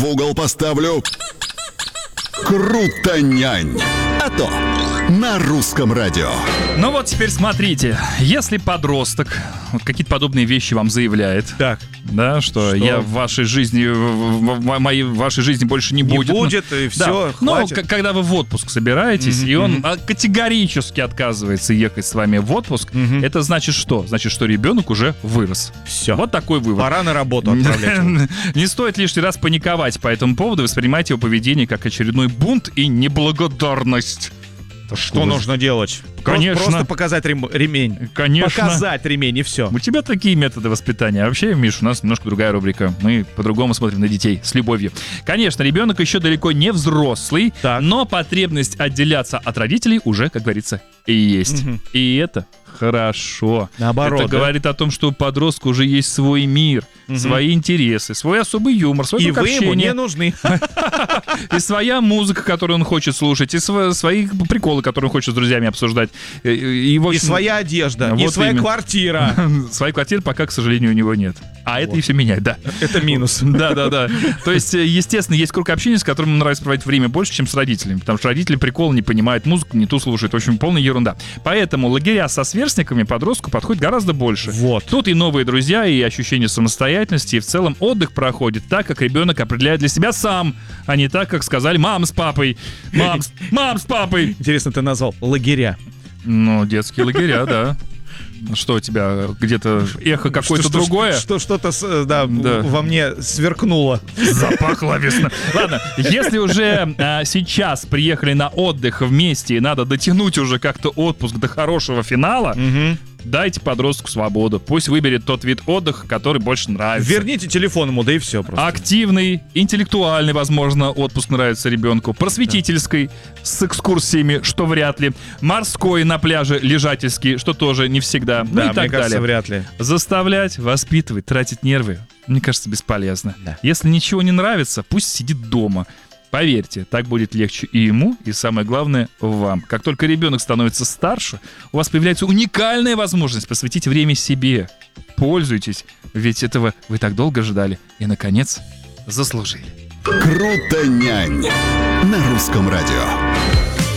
в угол поставлю. Крутонянь. А то на русском радио. Ну вот теперь смотрите, если подросток вот какие-то подобные вещи вам заявляет, Так. да, что я в вашей жизни, в вашей жизни больше не будет. Не будет, и все, Но хватит. когда вы в отпуск собираетесь, и он категорически отказывается ехать с вами в отпуск, это значит что? Значит, что ребенок уже вырос. Все. Вот такой вывод. Пора на работу отправлять его. Не стоит лишний раз паниковать по этому поводу, воспринимайте его поведение как очередной бунт и неблагодарность. Что нужно делать? Конечно. Просто показать ремень. Конечно. Показать ремень, и все. У тебя такие методы воспитания. А вообще, Миш, у нас немножко другая рубрика. Мы по-другому смотрим на детей, с любовью. Конечно, ребенок еще далеко не взрослый, Так. но потребность отделяться от родителей уже, как говорится, и есть. И это хорошо. Наоборот, Это да? говорит о том, что у подростка уже есть свой мир, свои интересы, свой особый юмор, свой И круг вы ему общения. не нужны. И своя музыка, которую он хочет слушать, и свои приколы, которые он хочет с друзьями обсуждать. И, в И общем, своя одежда, и вот своя именно. квартира. Своей квартиры пока, к сожалению, у него нет. А это и все меняет, да. Это минус. Да. То есть, естественно, есть круг общения, с которым ему нравится проводить время больше, чем с родителями. Потому что родители прикол не понимают, музыку не ту слушают. В общем, полная ерунда. Поэтому лагеря со сверстниками подростку подходит гораздо больше. Вот. Тут и новые друзья, и ощущение самостоятельности, и в целом отдых проходит так, как ребенок определяет для себя сам, а не так, как сказали мам с папой. Мам с папой. Интересно, ты назвал лагеря. Ну, детские лагеря, да. Что у тебя, где-то эхо какое-то другое? Что-то Да. во мне сверкнуло. Запахло весна. Ладно, если уже сейчас приехали на отдых вместе и надо дотянуть уже как-то отпуск до хорошего финала, дайте подростку свободу. Пусть выберет тот вид отдыха, который больше нравится. Верните телефон ему, да и все просто. Активный, интеллектуальный, возможно, отпуск нравится ребенку. Просветительский, с экскурсиями, что вряд ли. Морской на пляже, лежательский, что тоже не всегда. Ну Да, и мне так кажется, далее. вряд ли. Заставлять, воспитывать, тратить нервы, мне кажется, бесполезно. Да. Если ничего не нравится, пусть сидит дома. Поверьте, так будет легче и ему, и самое главное, вам. Как только ребенок становится старше, у вас появляется уникальная возможность посвятить время себе. Пользуйтесь, ведь этого вы так долго ждали и, наконец, заслужили. Крутонянь на русском радио.